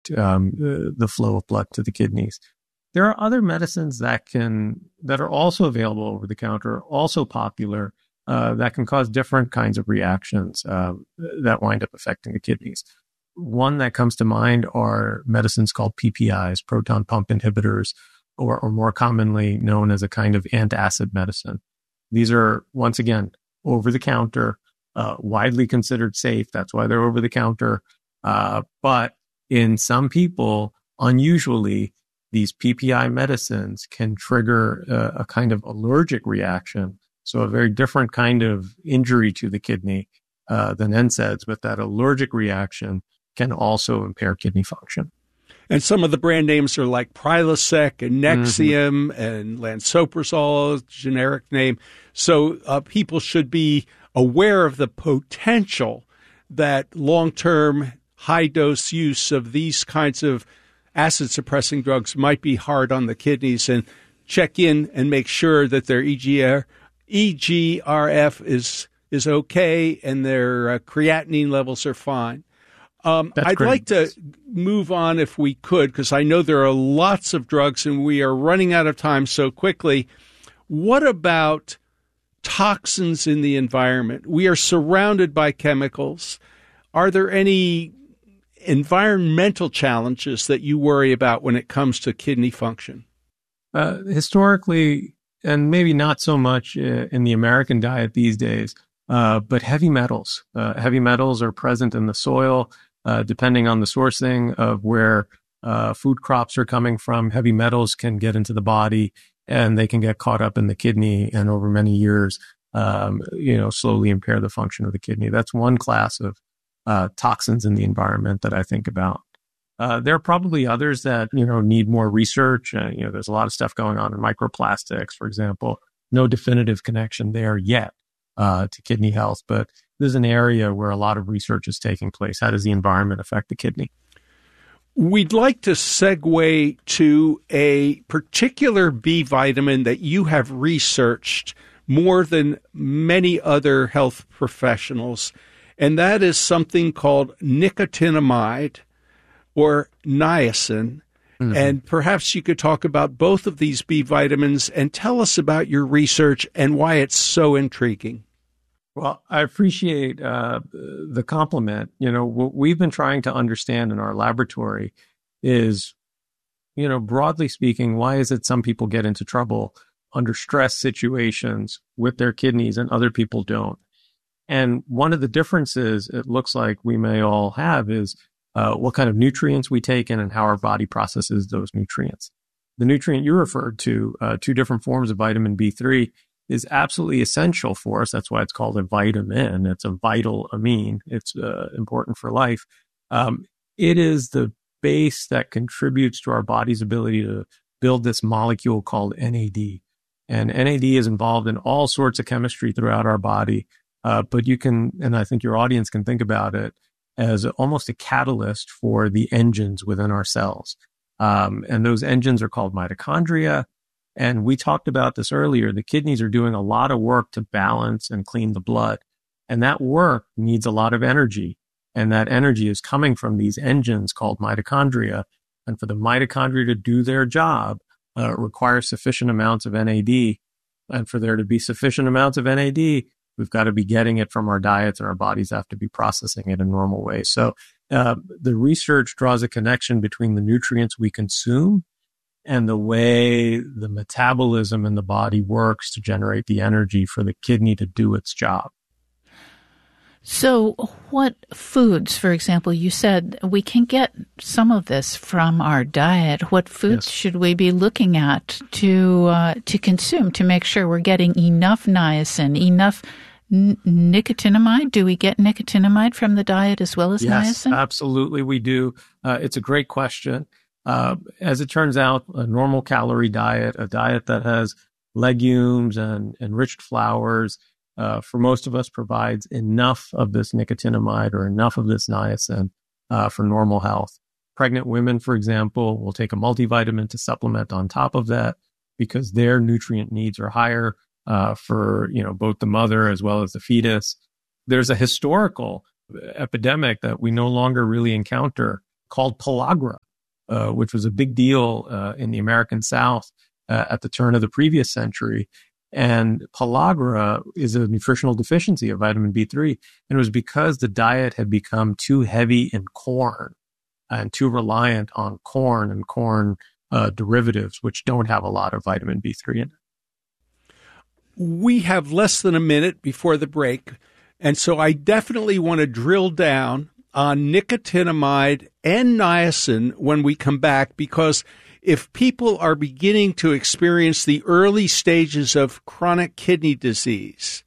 the flow of blood to the kidneys. There are other medicines that are also available over the counter, also popular, that can cause different kinds of reactions that wind up affecting the kidneys. One that comes to mind are medicines called PPIs, proton pump inhibitors, or more commonly known as a kind of antacid medicine. These are, once again, over the counter, widely considered safe. That's why they're over the counter. But in some people, unusually, these PPI medicines can trigger a kind of allergic reaction. So a very different kind of injury to the kidney than NSAIDs, but that allergic reaction can also impair kidney function. And some of the brand names are like Prilosec and Nexium and Lansoprazole, generic name. So people should be aware of the potential that long-term high-dose use of these kinds of acid-suppressing drugs might be hard on the kidneys, and check in and make sure that their EGRF is okay and their creatinine levels are fine. I'd like to move on if we could, because I know there are lots of drugs and we are running out of time so quickly. What about toxins in the environment? We are surrounded by chemicals. Are there any environmental challenges that you worry about when it comes to kidney function? Historically, and maybe not so much in the American diet these days, but heavy metals. Heavy metals are present in the soil. Depending on the sourcing of where food crops are coming from, heavy metals can get into the body and they can get caught up in the kidney and over many years, slowly impair the function of the kidney. That's one class of toxins in the environment that I think about. There are probably others that, need more research. There's a lot of stuff going on in microplastics, for example. No definitive connection there yet to kidney health, but there's an area where a lot of research is taking place. How does the environment affect the kidney? We'd like to segue to a particular B vitamin that you have researched more than many other health professionals, and that is something called nicotinamide or niacin. Mm-hmm. And perhaps you could talk about both of these B vitamins and tell us about your research and why it's so intriguing. Well, I appreciate the compliment. What we've been trying to understand in our laboratory is, broadly speaking, why is it some people get into trouble under stress situations with their kidneys and other people don't? And one of the differences it looks like we may all have is what kind of nutrients we take in and how our body processes those nutrients. The nutrient you referred to, two different forms of vitamin B3, is absolutely essential for us. That's why it's called a vitamin. It's a vital amine. It's important for life. It is the base that contributes to our body's ability to build this molecule called NAD. And NAD is involved in all sorts of chemistry throughout our body. But you can, and I think your audience can think about it as almost a catalyst for the engines within our cells. And those engines are called mitochondria. And we talked about this earlier. The kidneys are doing a lot of work to balance and clean the blood. And that work needs a lot of energy. And that energy is coming from these engines called mitochondria. And for the mitochondria to do their job, it requires sufficient amounts of NAD. And for there to be sufficient amounts of NAD, we've got to be getting it from our diets, and our bodies have to be processing it in normal ways. So the research draws a connection between the nutrients we consume and the way the metabolism in the body works to generate the energy for the kidney to do its job. So what foods, for example, you said we can get some of this from our diet. What foods should we be looking at to consume to make sure we're getting enough niacin, enough nicotinamide? Do we get nicotinamide from the diet as well as niacin? Yes, absolutely we do. It's a great question. As it turns out, a normal calorie diet, a diet that has legumes and enriched flours, for most of us provides enough of this nicotinamide or enough of this niacin for normal health. Pregnant women, for example, will take a multivitamin to supplement on top of that because their nutrient needs are higher for both the mother as well as the fetus. There's a historical epidemic that we no longer really encounter called pellagra, which was a big deal in the American South at the turn of the previous century. And pellagra is a nutritional deficiency of vitamin B3. And it was because the diet had become too heavy in corn and too reliant on corn and corn derivatives, which don't have a lot of vitamin B3 in it. We have less than a minute before the break. And so I definitely want to drill down on nicotinamide and niacin when we come back, because if people are beginning to experience the early stages of chronic kidney disease,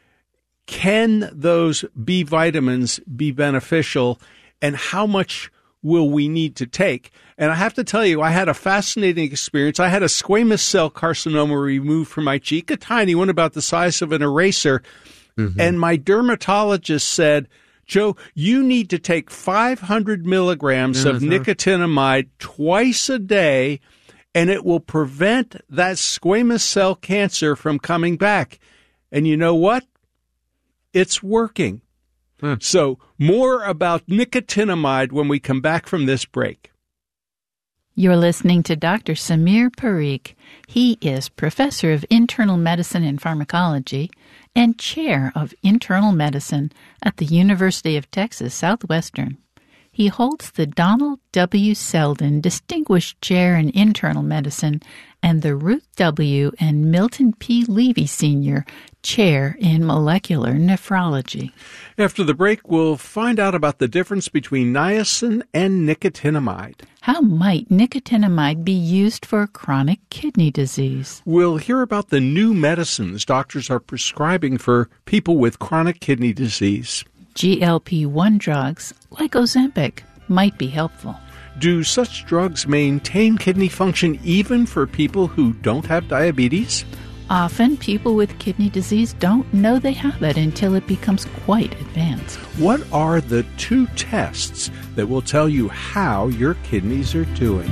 can those B vitamins be beneficial, and how much will we need to take? And I have to tell you, I had a fascinating experience. I had a squamous cell carcinoma removed from my cheek, a tiny one about the size of an eraser. Mm-hmm. And my dermatologist said, Joe, you need to take 500 milligrams of nicotinamide twice a day, and it will prevent that squamous cell cancer from coming back. And you know what? It's working. So more about nicotinamide when we come back from this break. You're listening to Dr. Samir Parikh. He is professor of internal medicine and pharmacology and chair of internal medicine at the University of Texas Southwestern. He holds the Donald W. Selden Distinguished Chair in Internal Medicine and the Ruth W. and Milton P. Levy Sr. Chair in Molecular Nephrology. After the break, we'll find out about the difference between niacin and nicotinamide. How might nicotinamide be used for chronic kidney disease? We'll hear about the new medicines doctors are prescribing for people with chronic kidney disease. GLP-1 drugs, like Ozempic, might be helpful. Do such drugs maintain kidney function even for people who don't have diabetes? Often, people with kidney disease don't know they have it until it becomes quite advanced. What are the 2 tests that will tell you how your kidneys are doing?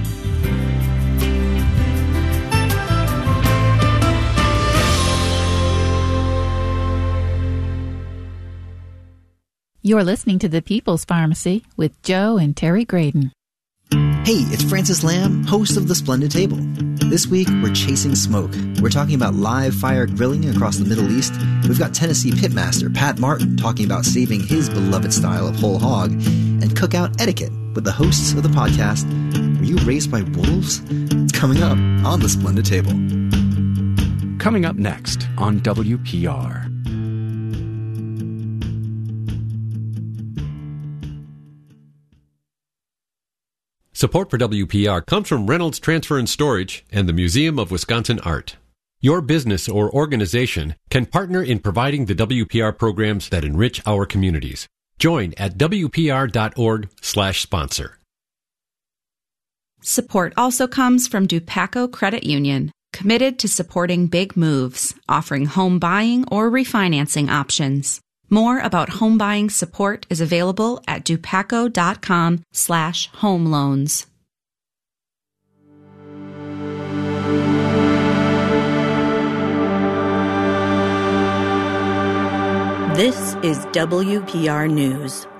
You're listening to The People's Pharmacy with Joe and Terry Graydon. Hey, it's Francis Lamb, host of The Splendid Table. This week, we're chasing smoke. We're talking about live fire grilling across the Middle East. We've got Tennessee pitmaster Pat Martin talking about saving his beloved style of whole hog, and cookout etiquette with the hosts of the podcast, Were You Raised by Wolves? It's coming up on The Splendid Table. Coming up next on WPR. Support for WPR comes from Reynolds Transfer and Storage and the Museum of Wisconsin Art. Your business or organization can partner in providing the WPR programs that enrich our communities. Join at WPR.org/sponsor. Support also comes from Dupaco Credit Union, committed to supporting big moves, offering home buying or refinancing options. More about home buying support is available at dupaco.com/home loans. This is WPR News.